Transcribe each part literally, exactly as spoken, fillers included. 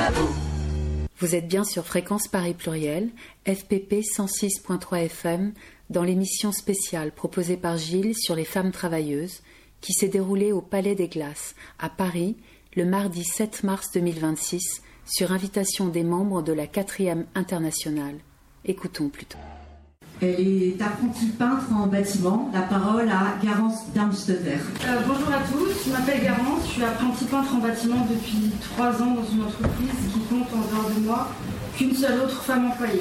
debout. Vous êtes bien sur Fréquence Paris Pluriel, F P P cent six virgule trois F M, dans l'émission spéciale proposée par Gilles sur les femmes travailleuses, qui s'est déroulée au Palais des Glaces, à Paris, le mardi sept mars deux mille vingt-six, sur invitation des membres de la quatrième internationale. Écoutons plutôt. Elle est apprentie peintre en bâtiment. La parole à Garance Darmstetter. Euh, bonjour à tous, je m'appelle Garance, je suis apprentie peintre en bâtiment depuis trois ans dans une entreprise qui compte en dehors de moi qu'une seule autre femme employée.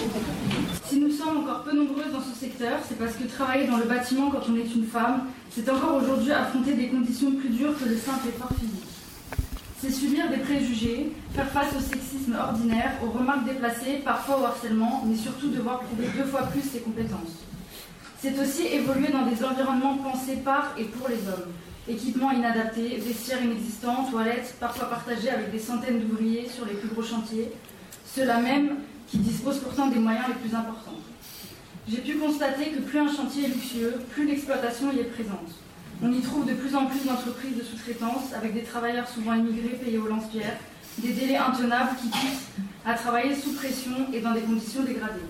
Si nous sommes encore peu nombreuses dans ce secteur, c'est parce que travailler dans le bâtiment quand on est une femme, c'est encore aujourd'hui affronter des conditions plus dures que le simple effort physique. C'est subir des préjugés, faire face au sexisme ordinaire, aux remarques déplacées, parfois au harcèlement, mais surtout devoir prouver deux fois plus ses compétences. C'est aussi évoluer dans des environnements pensés par et pour les hommes. Équipements inadaptés, vestiaires inexistants, toilettes parfois partagées avec des centaines d'ouvriers sur les plus gros chantiers, ceux-là même qui disposent pourtant des moyens les plus importants. J'ai pu constater que plus un chantier est luxueux, plus l'exploitation y est présente. On y trouve de plus en plus d'entreprises de sous-traitance avec des travailleurs souvent immigrés payés au lance-pierre, des délais intenables qui poussent à travailler sous pression et dans des conditions dégradées.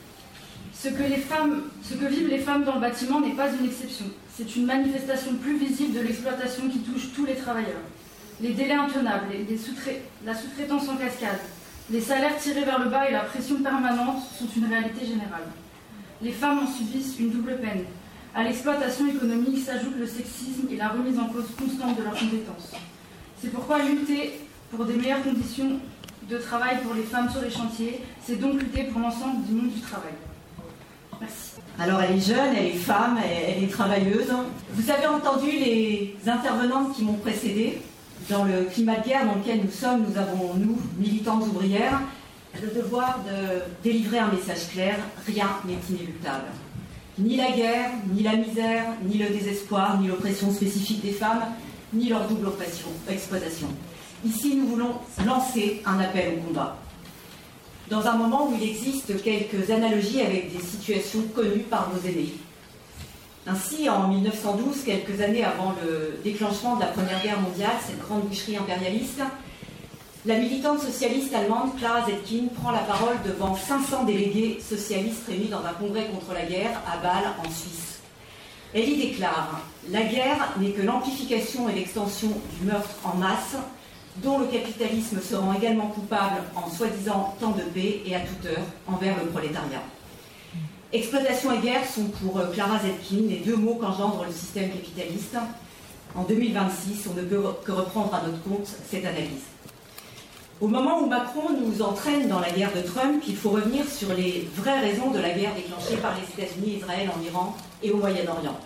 Ce que, les femmes, ce que vivent les femmes dans le bâtiment n'est pas une exception. C'est une manifestation plus visible de l'exploitation qui touche tous les travailleurs. Les délais intenables, les sous-trai- la sous-traitance en cascade, les salaires tirés vers le bas et la pression permanente sont une réalité générale. Les femmes en subissent une double peine. À l'exploitation économique s'ajoute le sexisme et la remise en cause constante de leurs compétences. C'est pourquoi lutter pour des meilleures conditions de travail pour les femmes sur les chantiers, c'est donc lutter pour l'ensemble du monde du travail. Merci. Alors elle est jeune, elle est femme, elle, elle est travailleuse. Vous avez entendu les intervenantes qui m'ont précédée. Dans le climat de guerre dans lequel nous sommes, nous avons, nous, militantes ouvrières, le devoir de délivrer un message clair, rien n'est inéluctable. Ni la guerre, ni la misère, ni le désespoir, ni l'oppression spécifique des femmes, ni leur double oppression, exploitation. Ici, nous voulons lancer un appel au combat. Dans un moment où il existe quelques analogies avec des situations connues par nos aînés. Ainsi, en mille neuf cent douze, quelques années avant le déclenchement de la Première Guerre mondiale, cette grande boucherie impérialiste, la militante socialiste allemande Clara Zetkin prend la parole devant cinq cents délégués socialistes réunis dans un congrès contre la guerre à Bâle, en Suisse. Elle y déclare « La guerre n'est que l'amplification et l'extension du meurtre en masse, dont le capitalisme se rend également coupable en soi-disant temps de paix et à toute heure envers le prolétariat. » Exploitation et guerre sont pour Clara Zetkin les deux mots qu'engendre le système capitaliste. En deux mille vingt-six, on ne peut que reprendre à notre compte cette analyse. Au moment où Macron nous entraîne dans la guerre de Trump, il faut revenir sur les vraies raisons de la guerre déclenchée par les États-Unis, Israël en Iran et au Moyen-Orient.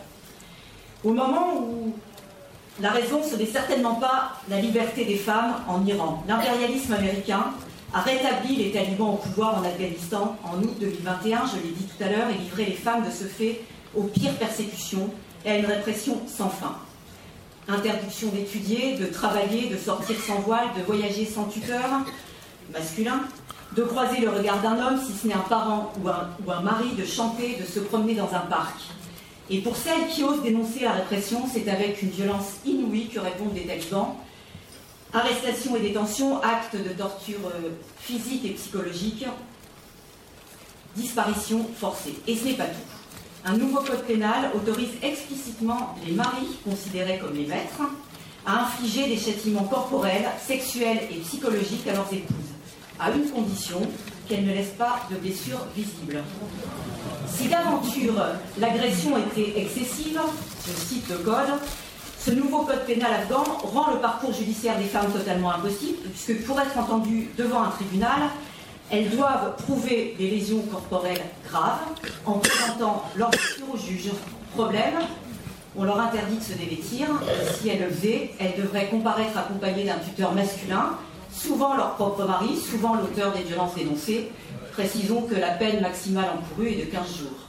Au moment où la raison, ce n'est certainement pas la liberté des femmes en Iran. L'impérialisme américain a rétabli les talibans au pouvoir en Afghanistan en août deux mille vingt et un, je l'ai dit tout à l'heure, et livré les femmes de ce fait aux pires persécutions et à une répression sans fin. Interdiction d'étudier, de travailler, de sortir sans voile, de voyager sans tuteur masculin, de croiser le regard d'un homme, si ce n'est un parent ou un, ou un mari, de chanter, de se promener dans un parc. Et pour celles qui osent dénoncer la répression, c'est avec une violence inouïe que répondent les talibans. Arrestation et détention, actes de torture physique et psychologique, disparition forcée. Et ce n'est pas tout. Un nouveau code pénal autorise explicitement les maris, considérés comme les maîtres, à infliger des châtiments corporels, sexuels et psychologiques à leurs épouses, à une condition, qu'elles ne laissent pas de blessures visibles. Si d'aventure l'agression était excessive, je cite le code, ce nouveau code pénal afghan rend le parcours judiciaire des femmes totalement impossible, puisque pour être entendues devant un tribunal, elles doivent prouver des lésions corporelles graves en présentant leur blessure au juge. Problème, on leur interdit de se dévêtir. Si elles le faisaient, elles devraient comparaître accompagnées d'un tuteur masculin, souvent leur propre mari, souvent l'auteur des violences dénoncées. Précisons que la peine maximale encourue est de quinze jours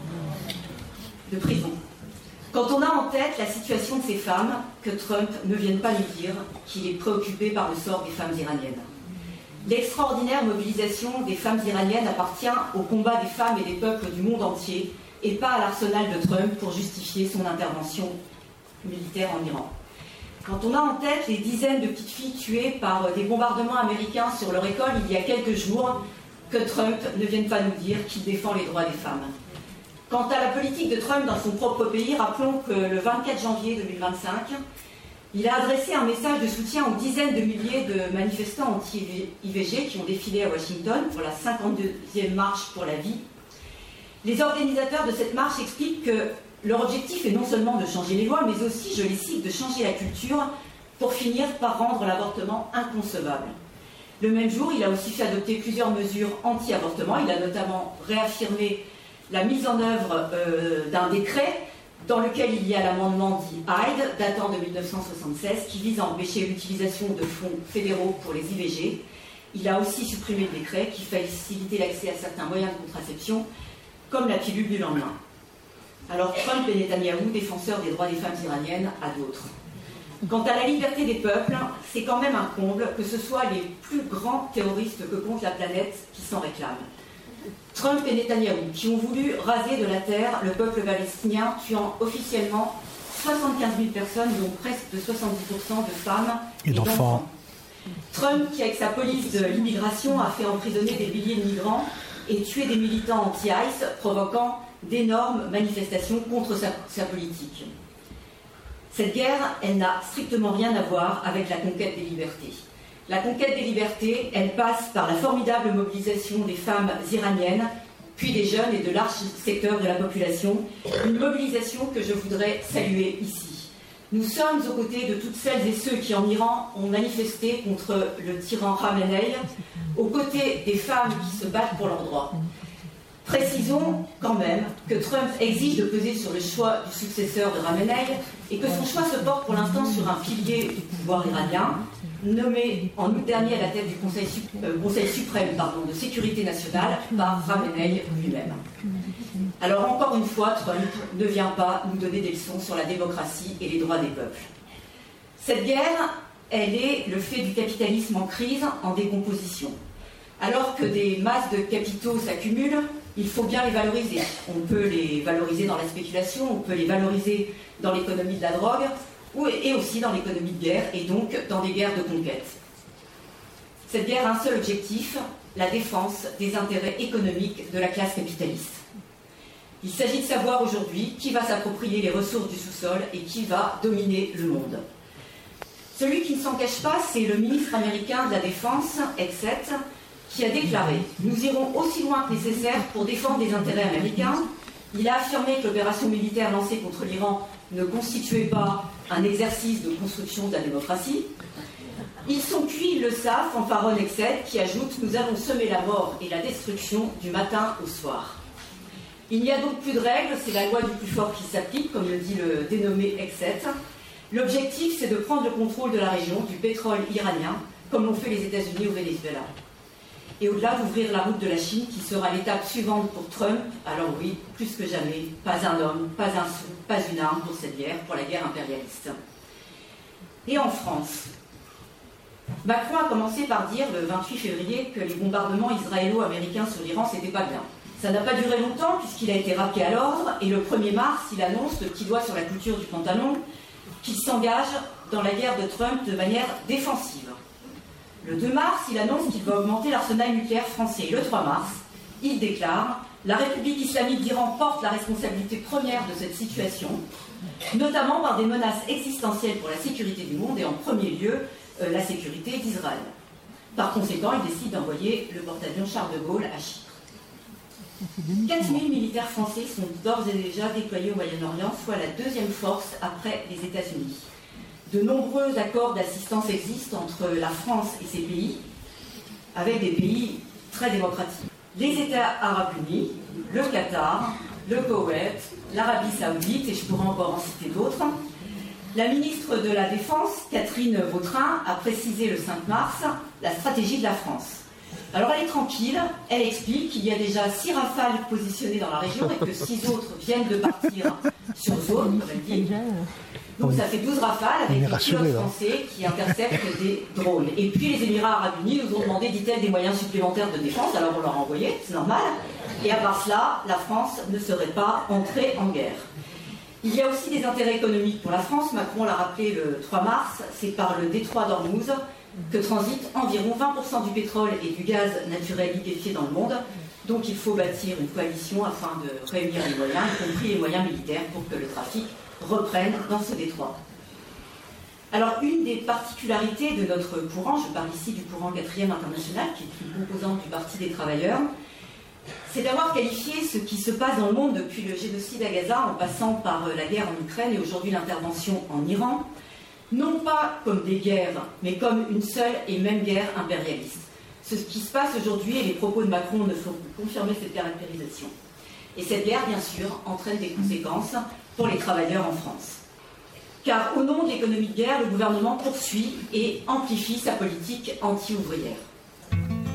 de prison. Quand on a en tête la situation de ces femmes, que Trump ne vienne pas nous dire qu'il est préoccupé par le sort des femmes iraniennes. L'extraordinaire mobilisation des femmes iraniennes appartient au combat des femmes et des peuples du monde entier et pas à l'arsenal de Trump pour justifier son intervention militaire en Iran. Quand on a en tête les dizaines de petites filles tuées par des bombardements américains sur leur école il y a quelques jours, que Trump ne vienne pas nous dire qu'il défend les droits des femmes. Quant à la politique de Trump dans son propre pays, rappelons que le vingt-quatre janvier deux mille vingt-cinq, il a adressé un message de soutien aux dizaines de milliers de manifestants anti-I V G qui ont défilé à Washington pour la cinquante-deuxième marche pour la vie. Les organisateurs de cette marche expliquent que leur objectif est non seulement de changer les lois, mais aussi, je les cite, de changer la culture pour finir par rendre l'avortement inconcevable. Le même jour, il a aussi fait adopter plusieurs mesures anti-avortement. Il a notamment réaffirmé la mise en œuvre euh, d'un décret dans lequel il y a l'amendement dit Hyde, datant de mille neuf cent soixante-seize, qui vise à empêcher l'utilisation de fonds fédéraux pour les I V G. Il a aussi supprimé le décret qui facilitait l'accès à certains moyens de contraception, comme la pilule du lendemain. Alors Trump et Netanyahou, défenseurs des droits des femmes iraniennes, à d'autres. Quant à la liberté des peuples, c'est quand même un comble que ce soit les plus grands terroristes que compte la planète qui s'en réclament. Trump et Netanyahou, qui ont voulu raser de la terre le peuple palestinien, tuant officiellement soixante-quinze mille personnes, dont presque de soixante-dix pour cent de femmes et d'enfants. Trump, qui avec sa police de l'immigration a fait emprisonner des milliers de migrants et tuer des militants anti-ICE, provoquant d'énormes manifestations contre sa, sa politique. Cette guerre, elle n'a strictement rien à voir avec la conquête des libertés. La conquête des libertés, elle passe par la formidable mobilisation des femmes iraniennes, puis des jeunes et de larges secteurs de la population, une mobilisation que je voudrais saluer ici. Nous sommes aux côtés de toutes celles et ceux qui en Iran ont manifesté contre le tyran Khamenei, aux côtés des femmes qui se battent pour leurs droits. Précisons quand même que Trump exige de peser sur le choix du successeur de Khamenei et que son choix se porte pour l'instant sur un pilier du pouvoir iranien, nommé en août dernier à la tête du Conseil, euh, Conseil suprême pardon, de sécurité nationale par Khamenei lui-même. Alors encore une fois, Trump ne vient pas nous donner des leçons sur la démocratie et les droits des peuples. Cette guerre, elle est le fait du capitalisme en crise, en décomposition. Alors que des masses de capitaux s'accumulent, il faut bien les valoriser. On peut les valoriser dans la spéculation, on peut les valoriser dans l'économie de la drogue, et aussi dans l'économie de guerre, et donc dans des guerres de conquête. Cette guerre a un seul objectif, la défense des intérêts économiques de la classe capitaliste. Il s'agit de savoir aujourd'hui qui va s'approprier les ressources du sous-sol et qui va dominer le monde. Celui qui ne s'en cache pas, c'est le ministre américain de la Défense, Hegseth, qui a déclaré « Nous irons aussi loin que nécessaire pour défendre les intérêts américains ». Il a affirmé que l'opération militaire lancée contre l'Iran ne constituait pas un exercice de construction de la démocratie. Ils sont cuits, ils le savent, fanfaronne Hegseth, qui ajoute « Nous avons semé la mort et la destruction du matin au soir ». Il n'y a donc plus de règles, c'est la loi du plus fort qui s'applique, comme le dit le dénommé Hegseth. L'objectif, c'est de prendre le contrôle de la région, du pétrole iranien, comme l'ont fait les États-Unis au Venezuela. Et au-delà, d'ouvrir la route de la Chine, qui sera l'étape suivante pour Trump. Alors oui, plus que jamais, pas un homme, pas un sou, pas une arme pour cette guerre, pour la guerre impérialiste. Et en France, Macron a commencé par dire le vingt-huit février que les bombardements israélo-américains sur l'Iran, c'était pas bien. Ça n'a pas duré longtemps puisqu'il a été rappelé à l'ordre et le premier mars, il annonce, le petit doigt sur la couture du pantalon, qu'il s'engage dans la guerre de Trump de manière défensive. Le deux mars, il annonce qu'il va augmenter l'arsenal nucléaire français. Et le trois mars, il déclare « La République islamique d'Iran porte la responsabilité première de cette situation, notamment par des menaces existentielles pour la sécurité du monde et en premier lieu euh, la sécurité d'Israël. » Par conséquent, il décide d'envoyer le porte-avions Charles de Gaulle à Chypre. quatre mille militaires français sont d'ores et déjà déployés au Moyen-Orient, soit la deuxième force après les États-Unis. De nombreux accords d'assistance existent entre la France et ces pays, avec des pays très démocratiques. Les États arabes unis, le Qatar, le Koweït, l'Arabie saoudite, et je pourrais encore en citer d'autres. La ministre de la Défense, Catherine Vautrin, a précisé le cinq mars la stratégie de la France. Alors elle est tranquille, elle explique qu'il y a déjà six rafales positionnées dans la région et que six autres viennent de partir sur zone, comme elle dit. Donc ça fait douze rafales avec des pilotes français qui interceptent des drones. Et puis les Émirats arabes unis nous ont demandé, dit-elle, des moyens supplémentaires de défense, alors on leur a envoyé, c'est normal. Et à part cela, la France ne serait pas entrée en guerre. Il y a aussi des intérêts économiques pour la France. Macron l'a rappelé le trois mars, c'est par le détroit d'Ormuz que transite environ vingt pour cent du pétrole et du gaz naturel liquéfié dans le monde. Donc il faut bâtir une coalition afin de réunir les moyens, y compris les moyens militaires, pour que le trafic reprenne dans ce détroit. Alors une des particularités de notre courant, je parle ici du courant quatrième international, qui est une composante du Parti des travailleurs, c'est d'avoir qualifié ce qui se passe dans le monde depuis le génocide à Gaza, en passant par la guerre en Ukraine et aujourd'hui l'intervention en Iran, non pas comme des guerres, mais comme une seule et même guerre impérialiste. Ce qui se passe aujourd'hui, et les propos de Macron ne font que confirmer cette caractérisation. Et cette guerre, bien sûr, entraîne des conséquences pour les travailleurs en France. Car au nom de l'économie de guerre, le gouvernement poursuit et amplifie sa politique anti-ouvrière.